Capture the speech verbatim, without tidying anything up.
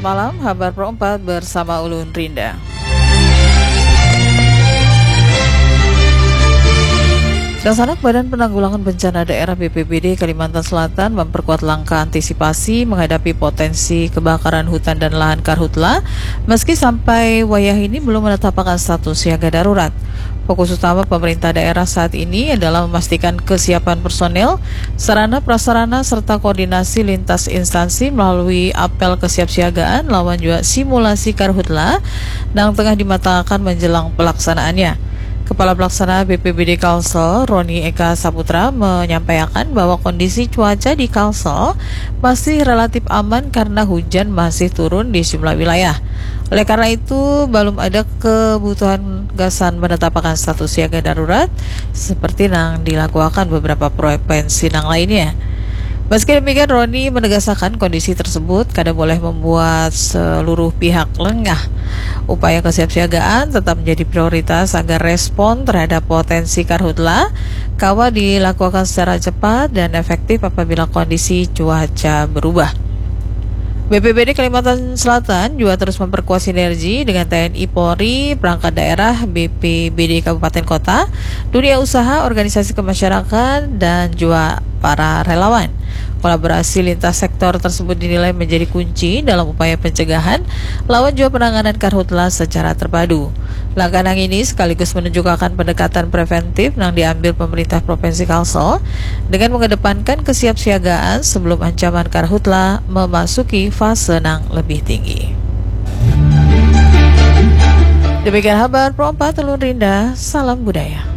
malam, kabar Pro empat bersama Ulun Rinda. Dasarnak Badan Penanggulangan Bencana Daerah B P B D Kalimantan Selatan memperkuat langkah antisipasi menghadapi potensi kebakaran hutan dan lahan karhutla, meski sampai wayah ini belum menetapkan status siaga darurat. Fokus utama pemerintah daerah saat ini adalah memastikan kesiapan personel, sarana prasarana serta koordinasi lintas instansi melalui apel kesiapsiagaan lawan juga simulasi karhutla yang tengah dimatangkan menjelang pelaksanaannya. Kepala Pelaksana B P B D Kalsel, Roni Eka Saputra, menyampaikan bahwa kondisi cuaca di Kalsel masih relatif aman karena hujan masih turun di sejumlah wilayah. Oleh karena itu, belum ada kebutuhan gasan menetapkan status siaga darurat seperti yang dilakukan beberapa provinsi yang lainnya. Meski demikian, Roni menegaskan kondisi tersebut kada boleh membuat seluruh pihak lengah. Upaya kesiapsiagaan tetap menjadi prioritas agar respon terhadap potensi karhutla kawa dilakukan secara cepat dan efektif apabila kondisi cuaca berubah. B P B D Kalimantan Selatan juga terus memperkuat sinergi dengan T N I Polri, perangkat daerah, B P B D Kabupaten Kota, dunia usaha, organisasi kemasyarakatan, dan juga para relawan. Kolaborasi lintas sektor tersebut dinilai menjadi kunci dalam upaya pencegahan lawan juga penanganan karhutla secara terpadu. Langkah ini sekaligus menunjukkan pendekatan preventif yang diambil pemerintah Provinsi Kalsel dengan mengedepankan kesiapsiagaan sebelum ancaman karhutla memasuki fase yang lebih tinggi. Demikian kabar Pro empat Ulun Rinda, salam budaya.